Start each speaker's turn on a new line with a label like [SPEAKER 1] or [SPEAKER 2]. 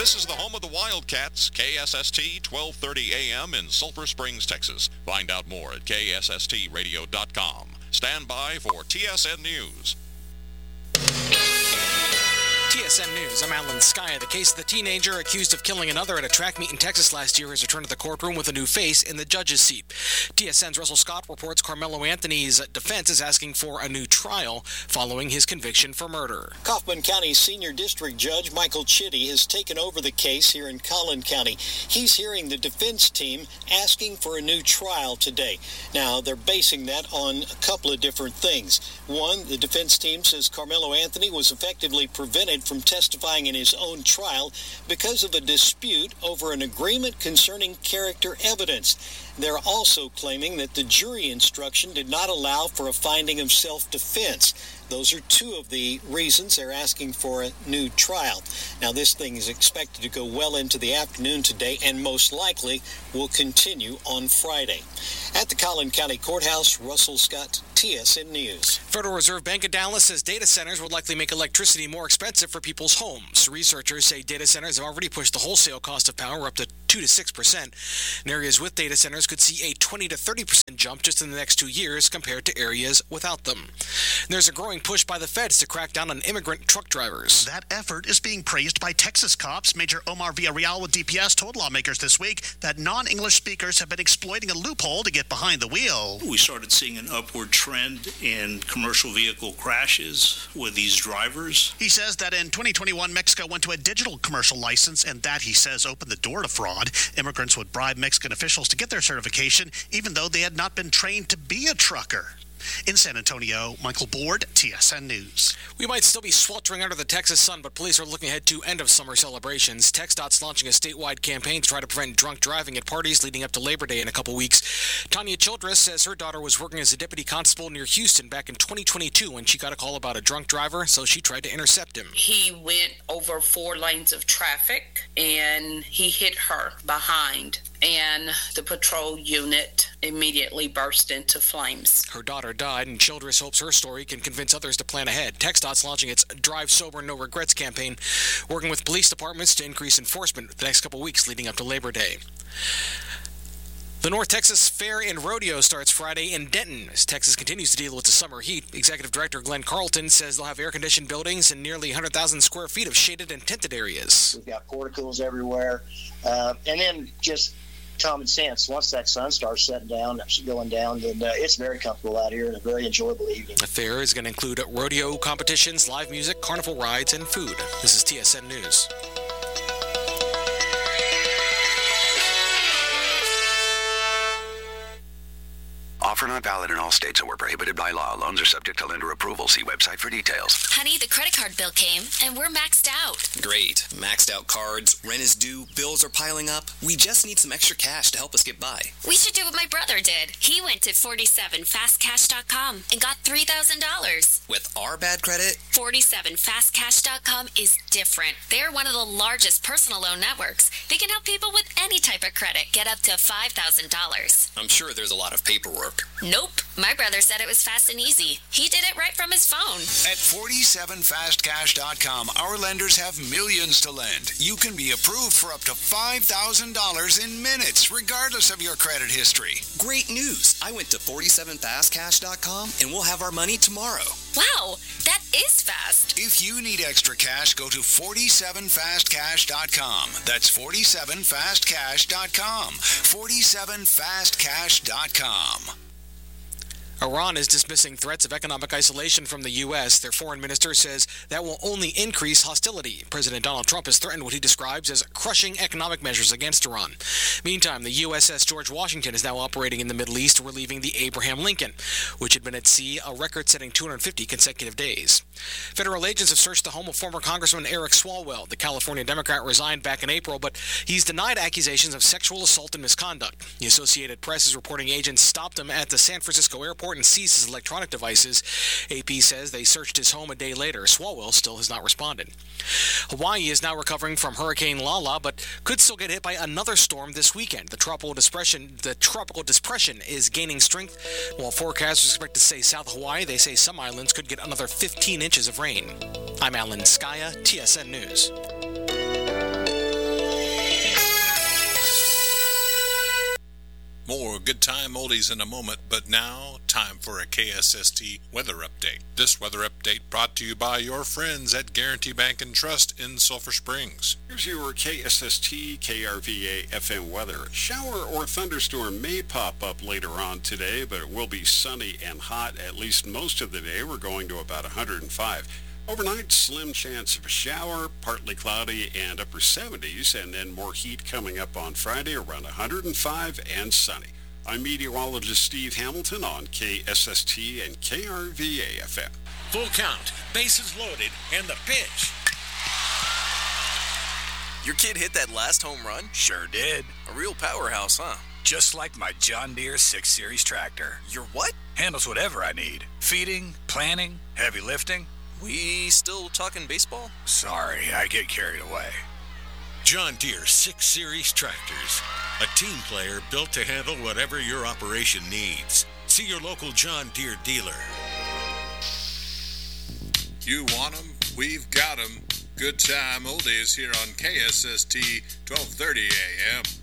[SPEAKER 1] This is the home of the Wildcats, KSST 1230 AM in Sulphur Springs, Texas. Find out more at ksstradio.com. Stand by for TSN News.
[SPEAKER 2] TSN News, I'm Alan Skaya. The case of the teenager accused of killing another at a track meet in Texas last year has returned to the courtroom with a new face in the judge's seat. TSN's Russell Scott reports Carmelo Anthony's defense is asking for a new trial following his conviction for murder.
[SPEAKER 3] Kaufman County Senior District Judge Michael Chitty has taken over the case here in Collin County. He's hearing the defense team asking for a new trial today. Now, they're basing that on a couple of different things. One, the defense team says Carmelo Anthony was effectively prevented from testifying in his own trial because of a dispute over an agreement concerning character evidence. They're also claiming that the jury instruction did not allow for a finding of self-defense. Those are two of the reasons they're asking for a new trial. Now, this thing is expected to go well into the afternoon today and most likely will continue on Friday. At the Collin County Courthouse, Russell Scott, TSN News.
[SPEAKER 2] Federal Reserve Bank of Dallas says data centers would likely make electricity more expensive for people's homes. Researchers say data centers have already pushed the wholesale cost of power up to 2 to 6%. And areas with data centers could see a 20 to 30% jump just in the next 2 years compared to areas without them. There's a growing push by the feds to crack down on immigrant truck drivers.
[SPEAKER 4] That effort is being praised by Texas cops. Major Omar Villarreal with DPS told lawmakers this week that non-English speakers have been exploiting a loophole to get behind the wheel.
[SPEAKER 5] We started seeing an upward trend in commercial vehicle crashes with these drivers.
[SPEAKER 4] He says that in 2021, Mexico went to a digital commercial license, and that, he says, opened the door to fraud. Immigrants would bribe Mexican officials to get their certification, even though they had not been trained to be a trucker. In San Antonio, Michael Board, TSN News.
[SPEAKER 2] We might still be sweltering under the Texas sun, but police are looking ahead to end-of-summer celebrations. TxDOT's launching a statewide campaign to try to prevent drunk driving at parties leading up to Labor Day in a couple weeks. Tanya Childress says her daughter was working as a deputy constable near Houston back in 2022 when she got a call about a drunk driver, so she tried to intercept him.
[SPEAKER 6] He went over 4 lanes of traffic, and he hit her behind, and the patrol unit immediately burst into flames.
[SPEAKER 2] Her daughter died, and Childress hopes her story can convince others to plan ahead. TxDOT's launching its Drive Sober, No Regrets campaign, working with police departments to increase enforcement the next couple weeks leading up to Labor Day. The North Texas Fair and Rodeo starts Friday in Denton as Texas continues to deal with the summer heat. Executive Director Glenn Carlton says they'll have air-conditioned buildings and nearly 100,000 square feet of shaded and tinted areas.
[SPEAKER 7] We've got porticos everywhere, and then just common sense. Once that sun starts setting down, going down, then it's very comfortable out here and a very enjoyable evening.
[SPEAKER 2] The fair is going to include rodeo competitions, live music, carnival rides, and food. This is TSN News.
[SPEAKER 8] Offer not valid in all states or prohibited by law. Loans are subject to lender approval. See website for details.
[SPEAKER 9] Honey, the credit card bill came, and we're maxed out.
[SPEAKER 10] Great. Maxed out cards, rent is due, bills are piling up. We just need some extra cash to help us get by.
[SPEAKER 9] We should do what my brother did. He went to 47fastcash.com and got $3,000.
[SPEAKER 10] With our bad credit?
[SPEAKER 9] 47fastcash.com is different. They're one of the largest personal loan networks. They can help people with any type of credit get up to $5,000.
[SPEAKER 10] I'm sure there's a lot of paperwork.
[SPEAKER 9] Nope. My brother said it was fast and easy. He did it right from his phone.
[SPEAKER 11] At 47fastcash.com, our lenders have millions to lend. You can be approved for up to $5,000 in minutes, regardless of your credit history.
[SPEAKER 10] Great news. I went to 47fastcash.com and we'll have our money tomorrow.
[SPEAKER 9] Wow, that is fast.
[SPEAKER 11] If you need extra cash, go to 47fastcash.com. That's 47fastcash.com. 47fastcash.com.
[SPEAKER 2] Iran is dismissing threats of economic isolation from the U.S. Their foreign minister says that will only increase hostility. President Donald Trump has threatened what he describes as crushing economic measures against Iran. Meantime, the USS George Washington is now operating in the Middle East, relieving the Abraham Lincoln, which had been at sea a record-setting 250 consecutive days. Federal agents have searched the home of former Congressman Eric Swalwell. The California Democrat resigned back in April, but he's denied accusations of sexual assault and misconduct. The Associated Press is reporting agents stopped him at the San Francisco airport and seized his electronic devices. AP says they searched his home a day later. Swalwell still has not responded. Hawaii is now recovering from Hurricane Lala, but could still get hit by another storm this weekend. The tropical depression is gaining strength. While forecasters expect to stay south Hawaii, they say some islands could get another 15 inches of rain. I'm Alan Skaya, TSN News.
[SPEAKER 12] More Good Time Oldies in a moment, but now, time for a KSST weather update. This weather update brought to you by your friends at Guarantee Bank and Trust in Sulphur Springs.
[SPEAKER 13] Here's your KSST KRVA FM weather. A shower or thunderstorm may pop up later on today, but it will be sunny and hot at least most of the day. We're going to about 105. Overnight, slim chance of a shower, partly cloudy and upper 70s, and then more heat coming up on Friday around 105 and sunny. I'm meteorologist Steve Hamilton on KSST and KRVA FM.
[SPEAKER 14] Full count, bases loaded, and the pitch.
[SPEAKER 10] Your kid hit that last home run?
[SPEAKER 14] Sure did.
[SPEAKER 10] A real powerhouse, huh?
[SPEAKER 14] Just like my John Deere 6 Series tractor.
[SPEAKER 10] Your what?
[SPEAKER 14] Handles whatever I need. Feeding, planting, heavy lifting.
[SPEAKER 10] We still talking baseball?
[SPEAKER 14] Sorry, I get carried away.
[SPEAKER 15] John Deere 6 Series tractors. A team player built to handle whatever your operation needs. See your local John Deere dealer.
[SPEAKER 12] You want them? We've got them. Good Time Oldies here on KSST 1230 AM.